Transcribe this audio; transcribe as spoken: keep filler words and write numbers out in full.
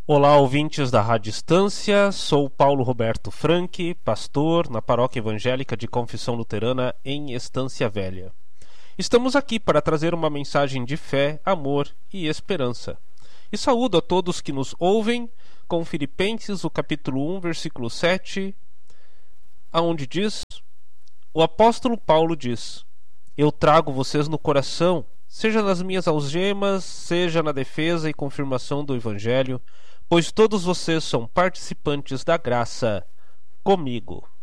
Olá, ouvintes da Rádio Estância, sou Paulo Roberto Franck, pastor na Paróquia Evangélica de Confissão Luterana em Estância Velha. Estamos aqui para trazer uma mensagem de fé, amor e esperança. E saúdo a todos que nos ouvem com Filipenses, o capítulo um, versículo sete, aonde diz: o apóstolo Paulo diz: eu trago vocês no coração, seja nas minhas algemas, seja na defesa e confirmação do Evangelho, pois todos vocês são participantes da graça comigo.